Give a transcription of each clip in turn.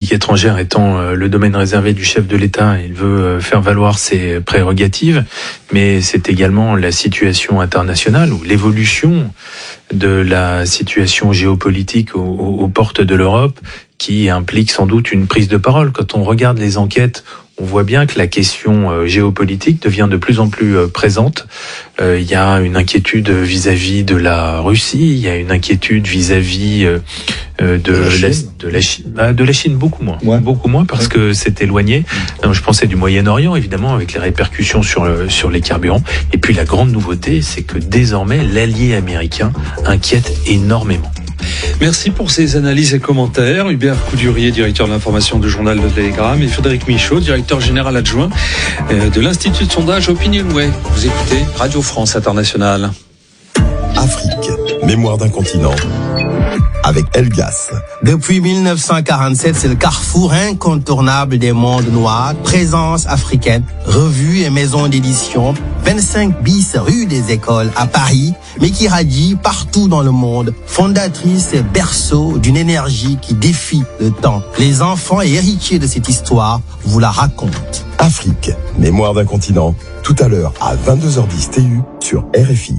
politique étrangère étant le domaine réservé du chef de l'État, il veut faire valoir ses prérogatives, mais c'est également la situation internationale ou l'évolution de la situation géopolitique aux portes de l'Europe qui implique sans doute une prise de parole. Quand on regarde les enquêtes, on voit bien que la question géopolitique devient de plus en plus présente. Il y a une inquiétude vis-à-vis de la Russie, il y a une inquiétude vis-à-vis de la Chine beaucoup moins parce que c'est éloigné. Non, je pensais du Moyen-Orient évidemment avec les répercussions sur les carburants. Et puis la grande nouveauté, c'est que désormais l'allié américain inquiète énormément. Merci pour ces analyses et commentaires. Hubert Coudurier, directeur de l'information du journal de Télégramme, et Frédéric Michaud, directeur général adjoint de l'Institut de sondage Opinionway. Vous écoutez Radio France Internationale. Afrique, mémoire d'un continent, avec Elgas. Depuis 1947, c'est le carrefour incontournable des mondes noirs. Présence africaine, revues et maisons d'édition. 25 bis rue des Écoles à Paris, mais qui radie partout dans le monde. Fondatrice et berceau d'une énergie qui défie le temps. Les enfants et héritiers de cette histoire vous la racontent. Afrique, mémoire d'un continent. Tout à l'heure à 22h10 TU sur RFI.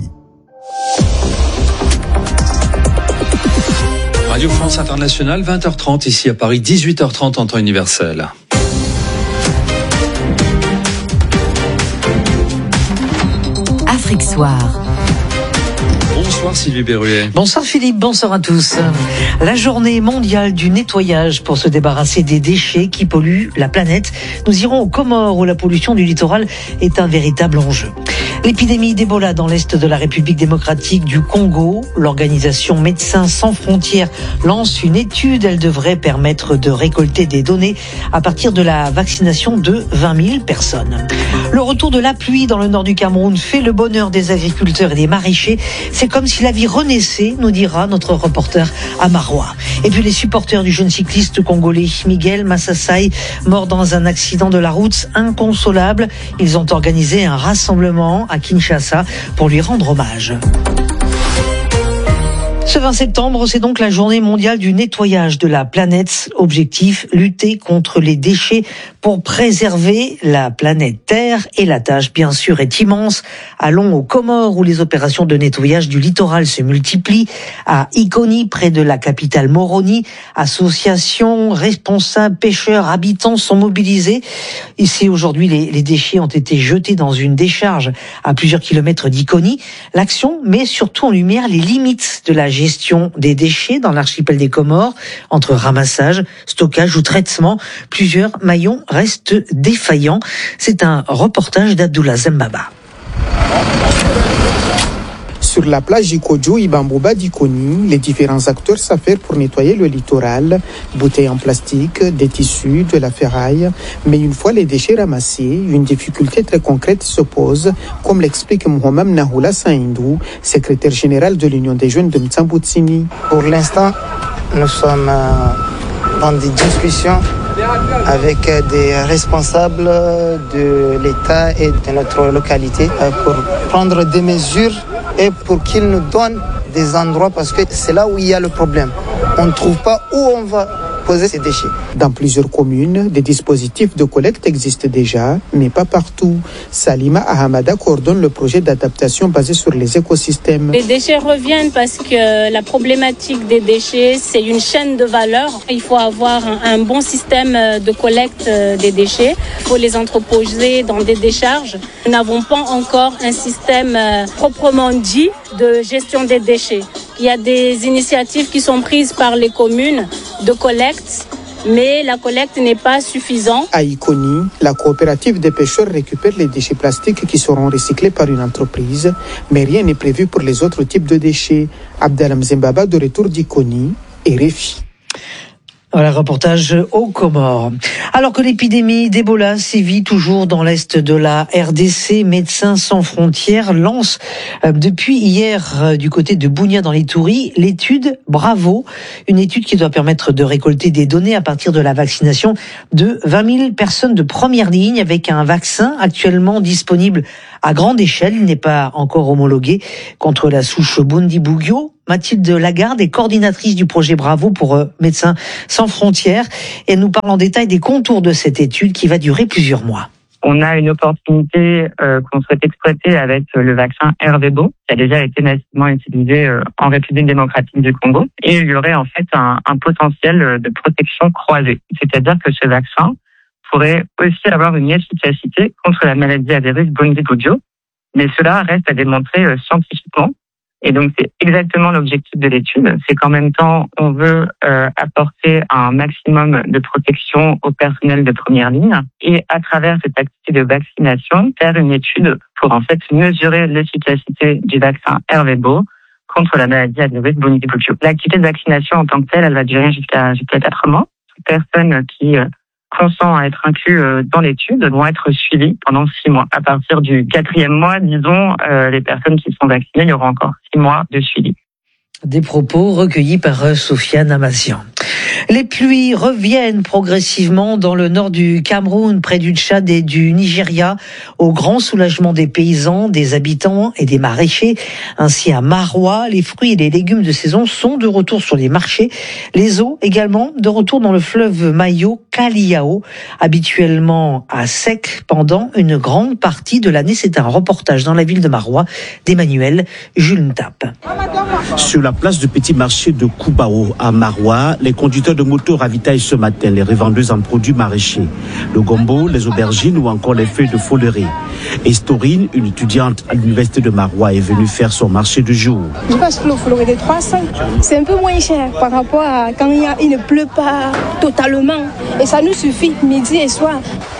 Radio France Internationale, 20h30 ici à Paris, 18h30 en temps universel. Afrique Soir. Bonsoir Sylvie Berruet. Bonsoir Philippe, bonsoir à tous. La journée mondiale du nettoyage pour se débarrasser des déchets qui polluent la planète. Nous irons aux Comores où la pollution du littoral est un véritable enjeu. L'épidémie d'Ebola dans l'est de la République démocratique du Congo. L'organisation Médecins sans frontières lance une étude. Elle devrait permettre de récolter des données à partir de la vaccination de 20 000 personnes. Le retour de la pluie dans le nord du Cameroun fait le bonheur des agriculteurs et des maraîchers. C'est comme si la vie renaissait, nous dira notre reporter à Marois. Et puis les supporters du jeune cycliste congolais Miguel Massassai, mort dans un accident de la route inconsolable. Ils ont organisé un rassemblement à Kinshasa pour lui rendre hommage. Ce 20 septembre, c'est donc la journée mondiale du nettoyage de la planète. Objectif, lutter contre les déchets pour préserver la planète Terre. Et la tâche, bien sûr, est immense. Allons aux Comores où les opérations de nettoyage du littoral se multiplient. À Ikoni, près de la capitale Moroni, associations, responsables, pêcheurs, habitants sont mobilisés. Ici, aujourd'hui, les déchets ont été jetés dans une décharge à plusieurs kilomètres d'Ikoni. L'action met surtout en lumière les limites de la gestion des déchets dans l'archipel des Comores. Entre ramassage, stockage ou traitement, plusieurs maillons restent défaillants. C'est un reportage d'Abdoulaye Zembaba. Sur la plage Ikojo Ibambouba d'Ikoni, les différents acteurs s'affairent pour nettoyer le littoral. Bouteilles en plastique, des tissus, de la ferraille. Mais une fois les déchets ramassés, une difficulté très concrète se pose, comme l'explique Mohamed Nahoula Saïndou, secrétaire général de l'Union des jeunes de Mtsamboutsini. Pour l'instant, nous sommes dans des discussions avec des responsables de l'État et de notre localité pour prendre des mesures et pour qu'ils nous donnent des endroits parce que c'est là où il y a le problème. On ne trouve pas où on va poser ces déchets. Dans plusieurs communes, des dispositifs de collecte existent déjà, mais pas partout. Salima Ahamada coordonne le projet d'adaptation basé sur les écosystèmes. Les déchets reviennent parce que la problématique des déchets, c'est une chaîne de valeur. Il faut avoir un bon système de collecte des déchets. Il faut les entreposer dans des décharges. Nous n'avons pas encore un système proprement dit de gestion des déchets. Il y a des initiatives qui sont prises par les communes de collecte, mais la collecte n'est pas suffisante. À Ikoni, la coopérative des pêcheurs récupère les déchets plastiques qui seront recyclés par une entreprise, mais rien n'est prévu pour les autres types de déchets. Abdallah Zembaba de retour d'Ikoni et RFI. Voilà, reportage aux Comores. Alors que l'épidémie d'Ebola sévit toujours dans l'est de la RDC, Médecins sans frontières lance depuis hier du côté de Bunia dans les Touris l'étude Bravo, une étude qui doit permettre de récolter des données à partir de la vaccination de 20 000 personnes de première ligne avec un vaccin actuellement disponible à grande échelle. Il n'est pas encore homologué contre la souche Bundibugyo. Mathilde Lagarde est coordinatrice du projet Bravo pour Médecins sans frontières et elle nous parle en détail des contours de cette étude qui va durer plusieurs mois. On a une opportunité qu'on souhaite exploiter avec le vaccin Ervebo, qui a déjà été massivement utilisé en République démocratique du Congo. Et il y aurait en fait un potentiel de protection croisée. C'est-à-dire que ce vaccin pourrait aussi avoir une efficacité contre la maladie à virus Bundibugyo. Mais cela reste à démontrer scientifiquement. Et donc, c'est exactement l'objectif de l'étude. C'est qu'en même temps, on veut apporter un maximum de protection au personnel de première ligne et à travers cette activité de vaccination, faire une étude pour en fait mesurer l'efficacité du vaccin Ervebo contre la maladie à virus Bundibugyo. L'activité de vaccination en tant que telle, elle va durer jusqu'à 4 mois. Toute personne qui consent à être inclus dans l'étude vont être suivis pendant 6 mois. À partir du 4e mois, disons, les personnes qui sont vaccinées, il y aura encore 6 mois de suivi. Des propos recueillis par Sofiane Amazian. Les pluies reviennent progressivement dans le nord du Cameroun, près du Tchad et du Nigeria, au grand soulagement des paysans, des habitants et des maraîchers. Ainsi à Maroua, les fruits et les légumes de saison sont de retour sur les marchés. Les eaux également de retour dans le fleuve Mayo, Kaliao, habituellement à sec pendant une grande partie de l'année. C'est un reportage dans la ville de Maroua d'Emmanuel Jules Ntap. Sur la place du petit marché de Koubao à Maroua, les conducteurs de moto ravitaillent ce matin les revendeuses en produits maraîchers, le gombo, les aubergines ou encore les feuilles de foulerie. Estorine, une étudiante à l'université de Maroua, est venue faire son marché du jour. Je passe pour le foulerie de 300. C'est un peu moins cher par rapport à quand il ne pleut pas totalement. Et ça nous suffit midi et soir.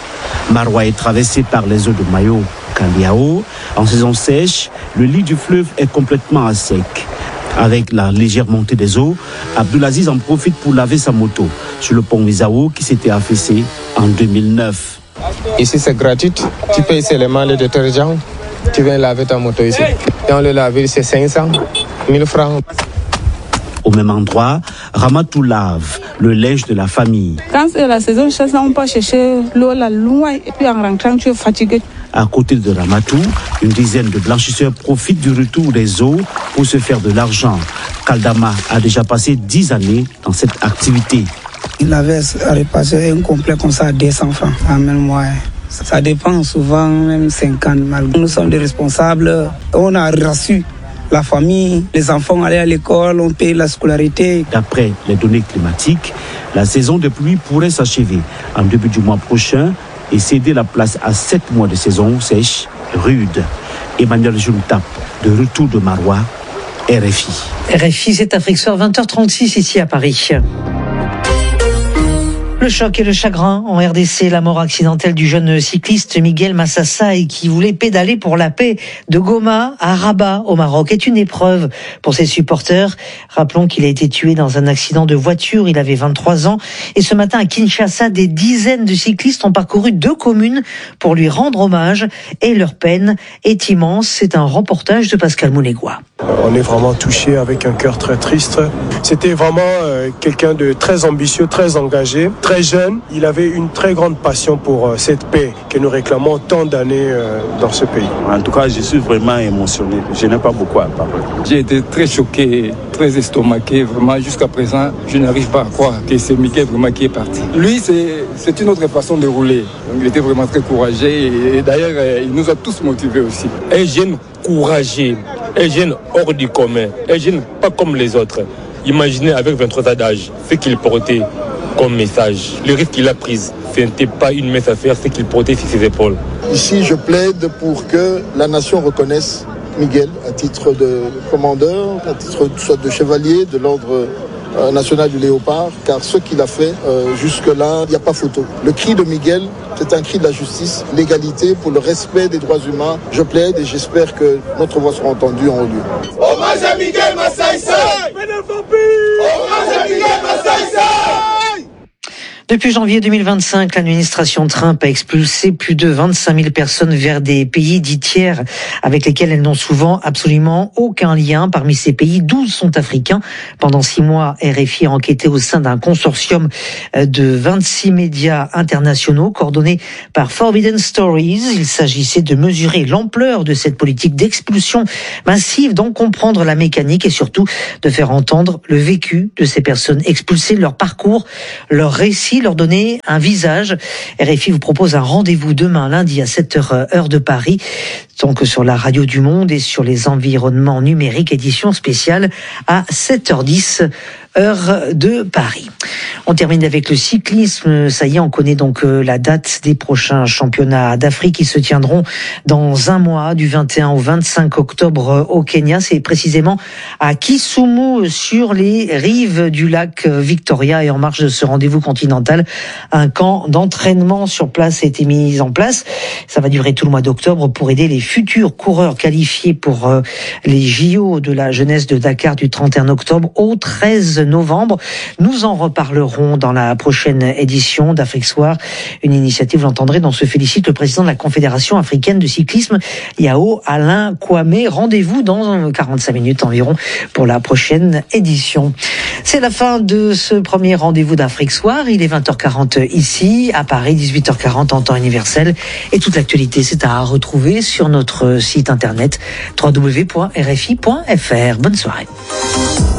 Maroua est traversée par les eaux de Mayo, Kaliao. En saison sèche, le lit du fleuve est complètement à sec. Avec la légère montée des eaux, Abdulaziz en profite pour laver sa moto sur le pont Misao qui s'était affaissé en 2009. Ici c'est gratuit, tu payes seulement le détergent, tu viens laver ta moto ici. Et on le lave, c'est 500, 1000 francs. Au même endroit, Ramatou lave le linge de la famille. Quand c'est la saison chasse, on peut chercher l'eau là loin et puis en rentrant tu es fatigué. À côté de Ramatou, une dizaine de blanchisseurs profitent du retour des eaux pour se faire de l'argent. Kaldama a déjà passé 10 années dans cette activité. Il avait repassé un complet comme ça à 200 francs en même mois. Ça dépend souvent, même 50. Nous sommes des responsables. On a reçu la famille, les enfants allaient à l'école, on paye la scolarité. D'après les données climatiques, la saison de pluie pourrait s'achever en début du mois prochain et céder la place à 7 mois de saison sèche rude. Emmanuel Juntap, de retour de Maroua, RFI. RFI, c'est Afrique Soir, 20h36 ici à Paris. Le choc et le chagrin en RDC, la mort accidentelle du jeune cycliste Miguel Massassai qui voulait pédaler pour la paix de Goma à Rabat au Maroc est une épreuve pour ses supporters. Rappelons qu'il a été tué dans un accident de voiture, il avait 23 ans et ce matin à Kinshasa, des dizaines de cyclistes ont parcouru 2 communes pour lui rendre hommage et leur peine est immense. C'est un reportage de Pascal Mounegua. On est vraiment touché avec un cœur très triste. C'était vraiment quelqu'un de très ambitieux, très engagé, très jeune. Il avait une très grande passion pour cette paix que nous réclamons tant d'années dans ce pays. En tout cas, je suis vraiment émotionné. Je n'ai pas beaucoup à parler. J'ai été très choqué, très estomaqué. Vraiment, jusqu'à présent, je n'arrive pas à croire que c'est Miguel vraiment qui est parti. Lui, c'est une autre façon de rouler. Donc, il était vraiment très courageux et d'ailleurs, il nous a tous motivés aussi. Un jeune courageux, un jeune hors du commun, un jeune pas comme les autres. Imaginez avec 23 ans d'âge ce qu'il portait comme message. Le risque qu'il a pris, ce n'était pas une mince affaire, ce qu'il portait sur ses épaules. Ici, je plaide pour que la nation reconnaisse Miguel à titre de commandeur, à titre soit de chevalier de l'ordre national du Léopard, car ce qu'il a fait jusque-là, il n'y a pas photo. Le cri de Miguel, c'est un cri de la justice, l'égalité pour le respect des droits humains. Je plaide et j'espère que notre voix sera entendue en haut lieu. Hommage à Miguel Massassai! Hommage à Miguel Massassai! Depuis janvier 2025, l'administration Trump a expulsé plus de 25 000 personnes vers des pays dits tiers avec lesquels elles n'ont souvent absolument aucun lien. Parmi ces pays, 12 sont africains. Pendant 6 mois, RFI a enquêté au sein d'un consortium de 26 médias internationaux coordonnés par Forbidden Stories. Il s'agissait de mesurer l'ampleur de cette politique d'expulsion massive, d'en comprendre la mécanique et surtout de faire entendre le vécu de ces personnes expulsées, leur parcours, leur récit, leur donner un visage. RFI vous propose un rendez-vous demain lundi à 7h heure de Paris, donc sur la radio du Monde et sur les environnements numériques, édition spéciale à 7h10 heure de Paris. On termine avec le cyclisme. Ça y est, on connaît donc la date des prochains championnats d'Afrique qui se tiendront dans un mois, du 21 au 25 octobre au Kenya. C'est précisément à Kisumu, sur les rives du lac Victoria. Et en marge de ce rendez-vous continental, un camp d'entraînement sur place a été mis en place. Ça va durer tout le mois d'octobre pour aider les futurs coureurs qualifiés pour les JO de la jeunesse de Dakar du 31 octobre au 13 novembre. Nous en reparlerons dans la prochaine édition d'Afrique Soir. Une initiative, vous l'entendrez, dont se félicite le président de la Confédération africaine de cyclisme, Yao Alain Kwame. Rendez-vous dans 45 minutes environ pour la prochaine édition. C'est la fin de ce premier rendez-vous d'Afrique Soir. Il est 20h40 ici, à Paris, 18h40 en temps universel. Et toute l'actualité, c'est à retrouver sur notre site internet www.rfi.fr. Bonne soirée.